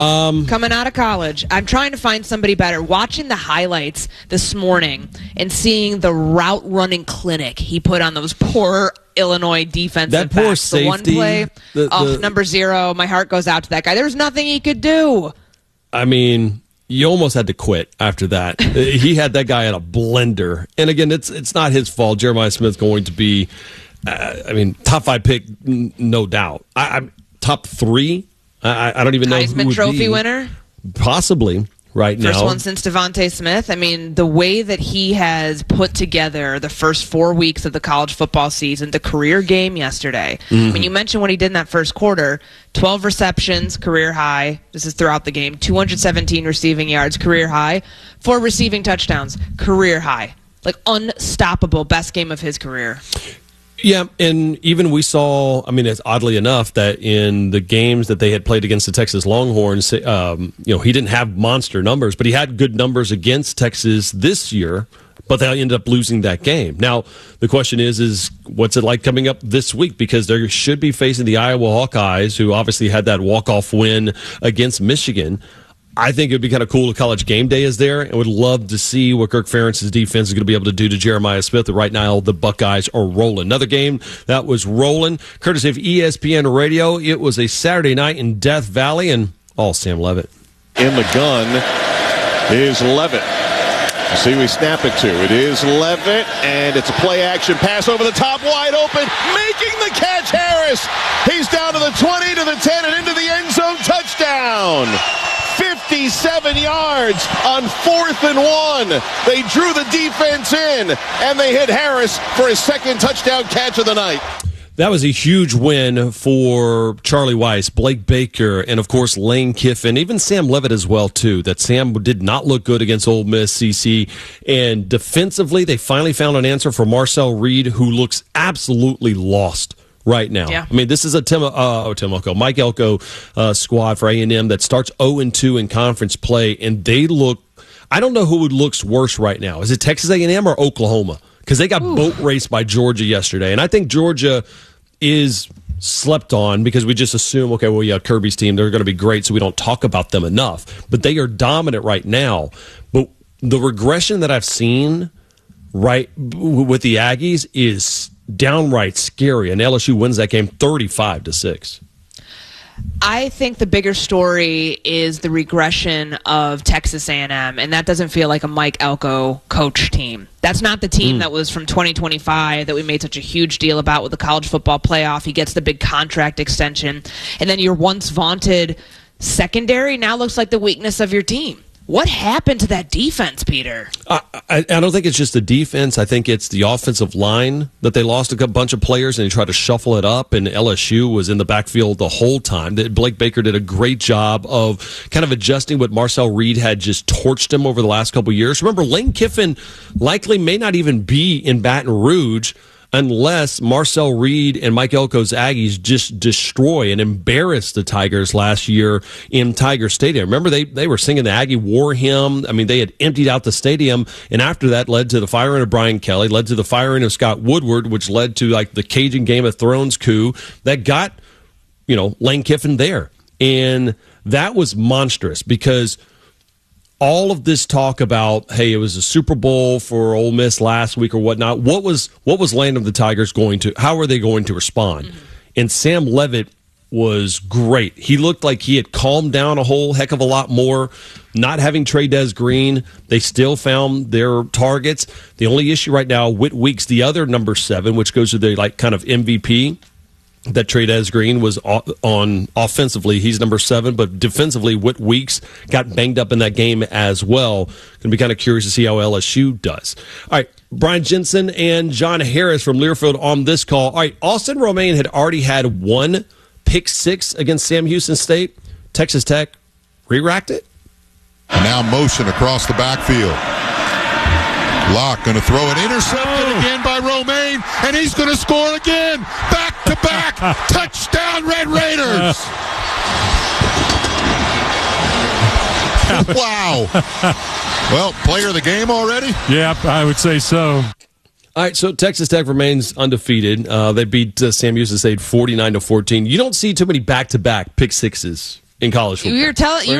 Coming out of college. I'm trying to find somebody better. Watching the highlights this morning and seeing the route running clinic he put on those poor Illinois defensive that poor backs. Safety, the one play, number 0, my heart goes out to that guy. There's nothing he could do. I mean, you almost had to quit after that. He had that guy in a blender. And again, it's not his fault. Jeremiah Smith's going to be, top 5 pick, no doubt. I'm top 3. I don't even know who Heisman Trophy winner? Possibly right now. First one since Devontae Smith. I mean, the way that he has put together the first 4 weeks of the college football season, the career game yesterday. Mm-hmm. I mean, you mentioned what he did in that first quarter. 12 receptions, career high. This is throughout the game. 217 receiving yards, career high. 4 receiving touchdowns, career high. Like, unstoppable, best game of his career. Yeah, and even we saw, it's oddly enough that in the games that they had played against the Texas Longhorns, he didn't have monster numbers, but he had good numbers against Texas this year, but they ended up losing that game. Now, the question is what's it like coming up this week? Because they should be facing the Iowa Hawkeyes, who obviously had that walk-off win against Michigan. I think it would be kind of cool if College Game Day is there, and would love to see what Kirk Ferentz's defense is going to be able to do to Jeremiah Smith. Right now, the Buckeyes are rolling. Another game that was rolling, courtesy of ESPN Radio. It was a Saturday night in Death Valley, and all Sam Levitt. In the gun is Levitt. See, we snap it to. It is Levitt, and it's a play-action pass over the top, wide open, making the catch, Harris. He's down to the 20, to the 10, and into the end zone, touchdown. 57 yards on 4th and 1. They drew the defense in, and they hit Harris for his second touchdown catch of the night. That was a huge win for Charlie Weiss, Blake Baker, and, of course, Lane Kiffin, even Sam Levitt as well, too. That Sam did not look good against Ole Miss, CC. And defensively, they finally found an answer for Marcel Reed, who looks absolutely lost right now. Yeah. This is a Mike Elko squad for A&M that starts 0-2 in conference play, and they look, I don't know who looks worse right now. Is it Texas A&M or Oklahoma? Because they got boat raced by Georgia yesterday, and I think Georgia is slept on because we just assume, okay, well, yeah, Kirby's team, they're going to be great, so we don't talk about them enough. But they are dominant right now. But the regression that I've seen right with the Aggies is downright scary, and LSU wins that game 35-6. I think the bigger story is the regression of Texas A&M, and that doesn't feel like a Mike Elko coach team. That's not the team that was from 2025 that we made such a huge deal about with the college football playoff. He gets the big contract extension, and then your once vaunted secondary now looks like the weakness of your team. What happened to that defense, Peter? I don't think it's just the defense. I think it's the offensive line that they lost a bunch of players and they tried to shuffle it up, and LSU was in the backfield the whole time. Blake Baker did a great job of kind of adjusting what Marcel Reed had just torched him over the last couple of years. Remember, Lane Kiffin likely may not even be in Baton Rouge unless Marcel Reed and Mike Elko's Aggies just destroy and embarrass the Tigers last year in Tiger Stadium. Remember, they were singing the Aggie War Hymn. They had emptied out the stadium, and after that led to the firing of Brian Kelly, led to the firing of Scott Woodward, which led to like the Cajun Game of Thrones coup that got, Lane Kiffin there. And that was monstrous because all of this talk about, hey, it was a Super Bowl for Ole Miss last week or whatnot. What was Land of the Tigers going to? How are they going to respond? Mm-hmm. And Sam Levitt was great. He looked like he had calmed down a whole heck of a lot more. Not having Trey Green, they still found their targets. The only issue right now, Whit Weeks, the other number 7, which goes to the kind of MVP. That Trey Green was on offensively. He's number 7, but defensively, Whit Weeks got banged up in that game as well. Going to be kind of curious to see how LSU does. All right, Brian Jensen and John Harris from Learfield on this call. All right, Austin Romaine had already had 1 pick 6 against Sam Houston State. Texas Tech re-racked it. And now motion across the backfield. Locke going to throw it, intercepted again by Romaine, and he's going to score again. Back-to-back, touchdown Red Raiders. Wow. Well, player of the game already? Yeah, I would say so. All right, so Texas Tech remains undefeated. They beat Sam Houston State 49-14. You don't see too many back-to-back pick 6s in college football. You